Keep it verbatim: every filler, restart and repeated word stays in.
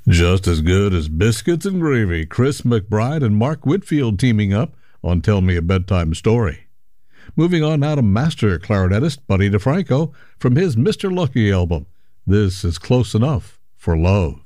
Just as good as biscuits and gravy, Chris McBride and Mark Whitfield teaming up on Tell Me a Bedtime Story. Moving on now to master clarinetist Buddy DeFranco from his Mister Lucky album. This is Close Enough for Love.